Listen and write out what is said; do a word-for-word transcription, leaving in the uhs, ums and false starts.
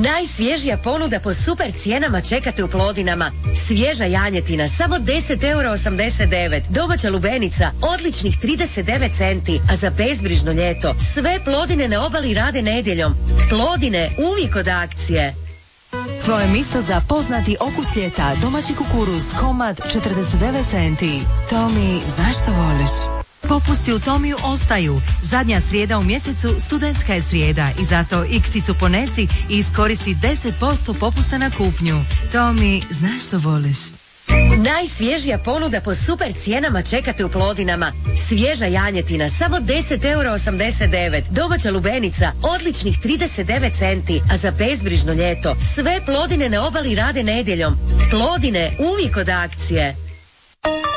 Najsvježija ponuda po super cijenama čekate u Plodinama. Svježa janjetina samo deset eura osamdeset devet. Domaća lubenica odličnih trideset devet centi. A za bezbrižno ljeto sve Plodine na obali rade nedjeljom. Plodine uvijek od akcije. Tvoje mjesto za poznati okus ljeta, domaći kukuruz, komad četrdeset devet centi. Tomi, znaš što voliš? Popusti u Tomiju ostaju. Zadnja srijeda u mjesecu studentska je srijeda i zato iksicu ponesi i iskoristi deset posto popusta na kupnju. Tomi, znaš što voliš? Najsvježija ponuda po super cijenama čekate u Plodinama. Svježa janjetina samo deset eura osamdeset devet. Domaća lubenica odličnih trideset devet centi. A za bezbrižno ljeto sve Plodine na obali rade nedjeljom. Plodine uvijek od akcije.